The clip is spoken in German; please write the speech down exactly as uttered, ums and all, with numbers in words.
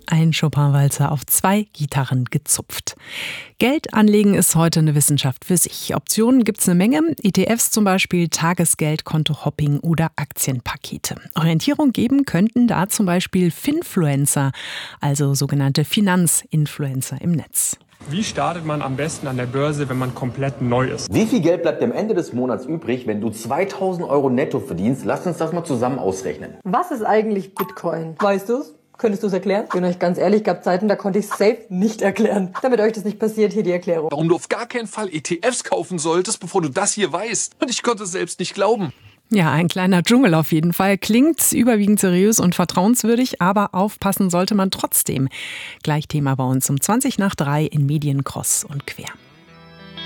ein Chopin-Walzer auf zwei Gitarren gezupft. Geld anlegen ist heute eine Wissenschaft für sich. Optionen gibt's eine Menge. E T Fs zum Beispiel, Tagesgeld, Konto-Hopping oder Aktienpakete. Orientierung geben könnten da zum Beispiel Finfluencer, also sogenannte Finanzinfluencer im Netz. Wie startet man am besten an der Börse, wenn man komplett neu ist? Wie viel Geld bleibt am Ende des Monats übrig, wenn du zweitausend Euro netto verdienst? Lass uns das mal zusammen ausrechnen. Was ist eigentlich Bitcoin? Weißt du's? Könntest du es erklären? Ich bin euch ganz ehrlich, gab Zeiten, da konnte ich es safe nicht erklären. Damit euch das nicht passiert, hier die Erklärung. Warum du auf gar keinen Fall E T Fs kaufen solltest, bevor du das hier weißt. Und ich konnte es selbst nicht glauben. Ja, ein kleiner Dschungel auf jeden Fall. Klingt überwiegend seriös und vertrauenswürdig, aber aufpassen sollte man trotzdem. Gleich Thema bei uns um zwanzig nach drei in Medien Cross und Quer.